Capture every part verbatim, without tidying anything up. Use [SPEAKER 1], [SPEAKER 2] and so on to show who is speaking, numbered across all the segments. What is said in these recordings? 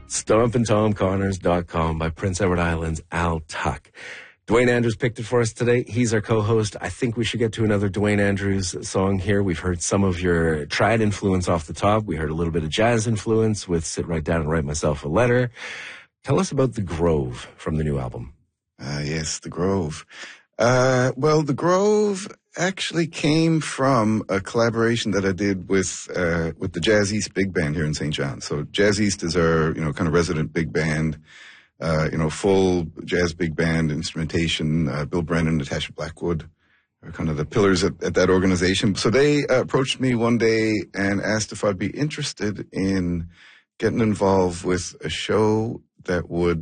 [SPEAKER 1] stompin tom connors dot com by Prince Edward Island's Al Tuck. Dwayne Andrews picked it for us today. He's our co-host. I think we should get to another Dwayne Andrews song here. We've heard some of your trad influence off the top. We heard a little bit of jazz influence with Sit Right Down and Write Myself a Letter. Tell us about The Grove from the new album.
[SPEAKER 2] Uh, yes, The Grove. Uh, well, The Grove actually came from a collaboration that I did with, uh, with the Jazz East Big Band here in Saint John. So Jazz East is our, you know, kind of resident big band, uh, you know, full jazz big band instrumentation. Uh, Bill Brennan, Natasha Blackwood are kind of the pillars at, at that organization. So they uh, approached me one day and asked if I'd be interested in getting involved with a show that would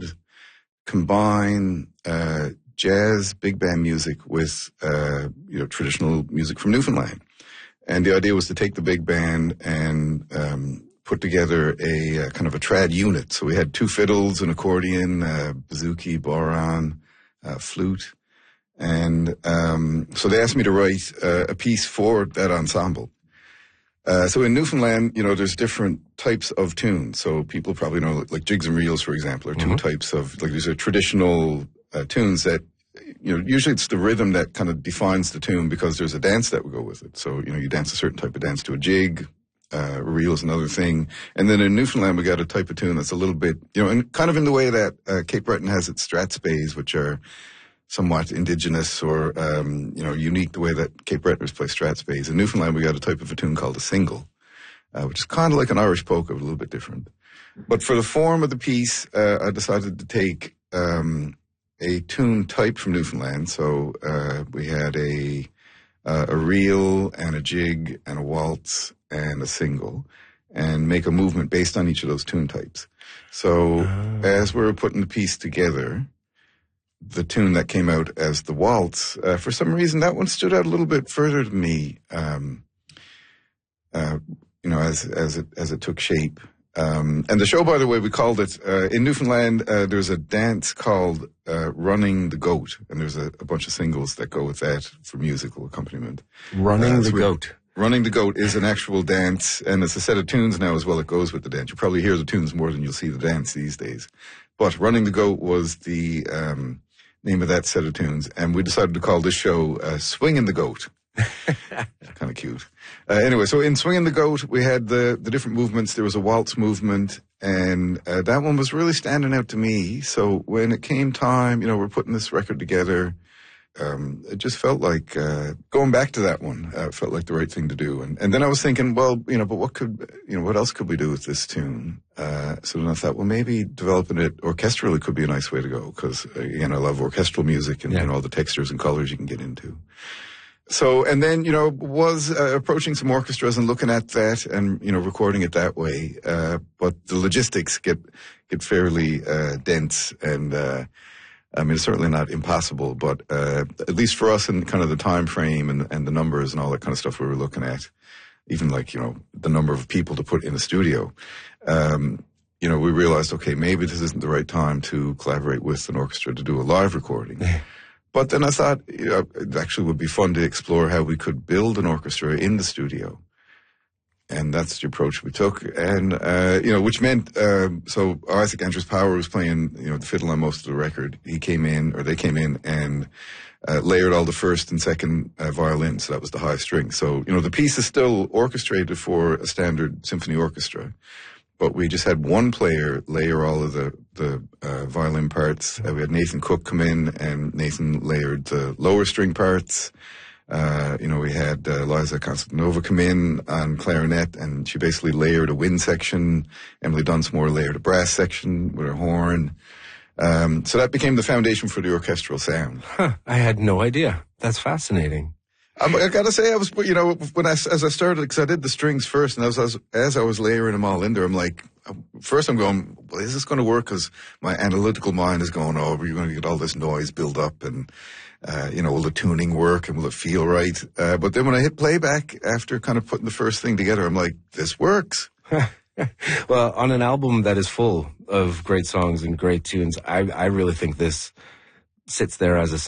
[SPEAKER 2] combine, uh, jazz big band music with, uh, you know, traditional music from Newfoundland. And the idea was to take the big band and, um, put together a, uh, kind of a trad unit. So we had two fiddles, an accordion, uh, bouzouki, bodhrán, uh, flute. And, um, so they asked me to write uh, a piece for that ensemble. Uh, so in Newfoundland, you know, there's different types of tunes. So people probably know, like jigs and reels, for example, are two
[SPEAKER 1] Mm-hmm.
[SPEAKER 2] types of, like these are traditional uh, tunes that, you know, usually it's the rhythm that kind of defines the tune because there's a dance that would go with it. So, you know, you dance a certain type of dance to a jig, uh, a reel is another thing. And then in Newfoundland, we got a type of tune that's a little bit, you know, and kind of in the way that uh, Cape Breton has its strathspeys, which are somewhat indigenous or, um, you know, unique the way that Cape Bretoners play strathspeys. In Newfoundland, we got a type of a tune called a single, uh, which is kind of like an Irish polka, but a little bit different. But for the form of the piece, uh, I decided to take um, a tune type from Newfoundland. So uh, we had a uh, a reel and a jig and a waltz and a single, and make a movement based on each of those tune types. So oh. as we were putting the piece together, the tune that came out as the waltz, uh, for some reason, that one stood out a little bit further to me, um, uh, you know, as, as it, as it took shape. Um, and the show, by the way, we called it, uh, in Newfoundland, uh, there's a dance called, uh, Running the Goat. And there's a, a bunch of singles that go with that for musical accompaniment.
[SPEAKER 1] Running
[SPEAKER 2] uh,
[SPEAKER 1] the
[SPEAKER 2] so
[SPEAKER 1] Goat.
[SPEAKER 2] Running the Goat is an actual dance, and it's a set of tunes now as well. It goes with the dance. You probably hear the tunes more than you'll see the dance these days. But Running the Goat was the, um, name of that set of tunes, and we decided to call this show uh, Swingin' the Goat. Kind of cute. Uh, anyway, so in Swingin' the Goat, we had the, the different movements. There was a waltz movement, and uh, that one was really standing out to me. So when it came time, you know, we're putting this record together, um, it just felt like uh, going back to that one uh, felt like the right thing to do. And, and then I was thinking, well, you know, but what could, you know, what else could we do with this tune? Uh, so then I thought, well, maybe developing it orchestrally could be a nice way to go because, again, I love orchestral music and, yeah. and all the textures and colors you can get into. So, and then, you know, was uh, approaching some orchestras and looking at that and, you know, recording it that way. Uh, but the logistics get, get fairly uh, dense and, uh, I mean, it's certainly not impossible, but uh, at least for us in kind of the time frame and, and the numbers and all that kind of stuff we were looking at, even like, you know, the number of people to put in the studio, um, you know, we realized, okay, maybe this isn't the right time to collaborate with an orchestra to do a live recording. But then I thought, you know, it actually would be fun to explore how we could build an orchestra in the studio. And that's the approach we took. And, uh, you know, which meant, uh, so Isaac Andrews Power was playing, you know, the fiddle on most of the record. He came in, or they came in and, uh, layered all the first and second, uh, violins. So that was the high string. So, you know, the piece is still orchestrated for a standard symphony orchestra. But we just had one player layer all of the, the, uh, violin parts. Uh, we had Nathan Cook come in and Nathan layered the lower string parts. Uh, you know, we had uh, Liza Constantinova come in on clarinet, and she basically layered a wind section. Emily Dunsmore layered a brass section with her horn. Um, so that became the foundation for the orchestral sound.
[SPEAKER 1] Huh, I had no idea. That's fascinating.
[SPEAKER 2] Um, I gotta say, I was, you know, when I, as I started, because I did the strings first, and as, as, as I was layering them all in there, I'm like, first I'm going, well, is this going to work? Because my analytical mind is going, oh, you're going to get all this noise build up, and, uh, you know, will the tuning work, and will it feel right? Uh, but then when I hit playback, after kind of putting the first thing together, I'm like, this works.
[SPEAKER 1] Well, on an album that is full of great songs and great tunes, I, I really think this sits there as a